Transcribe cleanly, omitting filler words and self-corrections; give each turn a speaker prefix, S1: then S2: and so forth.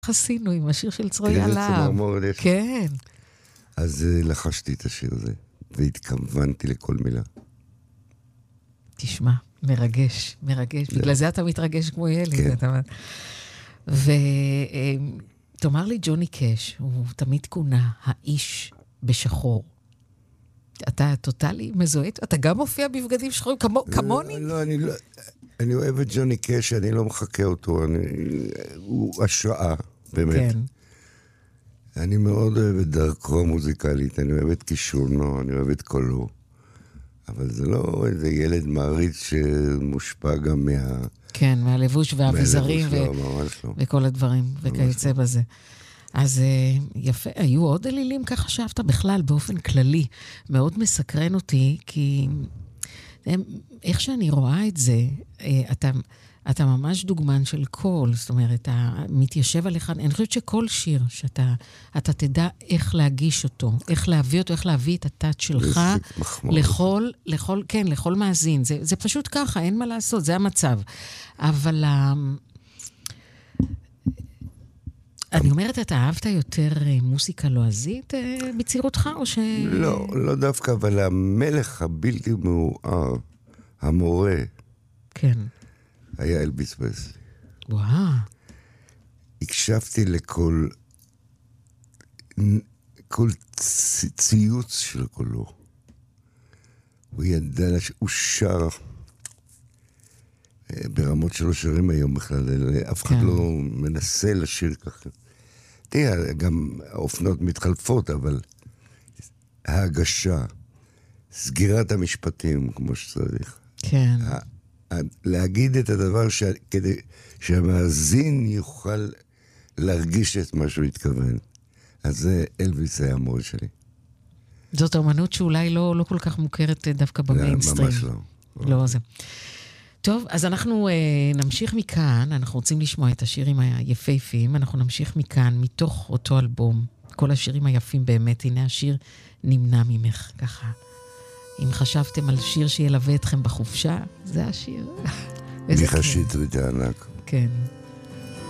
S1: עשינו עם השיר של צרויה להב. כן.
S2: אז לחשתי את השיר הזה, והתכוונתי לכל מילה.
S1: תשמע, מרגש, מרגש. בגלל זה אתה מתרגש כמו ילד.
S2: כן.
S1: ותאמר לי, ג'וני קאש, הוא תמיד כונה האיש בשחור. אתה טוטלי מזוהה? אתה גם מופיע בבגדים שחורים כמוני?
S2: לא, אני אוהב את ג'וני קאש, אני לא מחכה אותו, הוא השראה, באמת. כן. אני מאוד אוהב את דרכו המוזיקלית, אני אוהב את כישרונו, אני אוהב את קולו. אבל זה לא איזה ילד מעריץ שמושפע גם
S1: כן, מהלבוש והאביזרים וכל הדברים, וכיוצא בזה. אז יפה, היו עוד אלילים ככה שאהבת בכלל באופן כללי. מאוד מסקרן אותי, כי איך שאני רואה את זה, אתה ממש דוגמן של קול, זאת אומרת, אתה מתיישב עליך, אני חושבת שכל שיר שאתה תדע איך להגיש אותו, איך להביא אותו, איך להביא את הטאט שלך לכל מאזין. זה פשוט ככה, אין מה לעשות, זה המצב. אבל אני אומרת, אתה אהבת יותר מוסיקה לועזית בצעירותך, או ש...
S2: לא דווקא, אבל המלך הבלתי מעורער, המורה,
S1: כן.
S2: היה אלביס פרסלי.
S1: וואו.
S2: הקשבתי לכל ציוץ של קולו. הוא ידע, הוא שר ברמות שלו שרים היום בכלל, אף אחד לא מנסה לשיר ככה. תראה, גם האופנות מתחלפות, אבל ההגשה, סגירת המשפטים כמו שצריך.
S1: כן.
S2: להגיד את הדבר כדי שהמאזין יוכל להרגיש את מה שהוא התכוון. אז זה אלביס היה המורה שלי.
S1: זאת האמנות שאולי לא כל כך מוכרת דווקא במיינסטרים.
S2: ממש לא.
S1: לא זה. טוב, אז אנחנו נמשיך מכאן, אנחנו רוצים לשמוע את השירים היפהפיים, אנחנו נמשיך מכאן, מתוך אותו אלבום, כל השירים היפים באמת, הנה השיר נמנע ממך, ככה. אם חשבתם על שיר שילווה אתכם בחופשה, זה השיר.
S2: מיכה שטרית הענק.
S1: כן.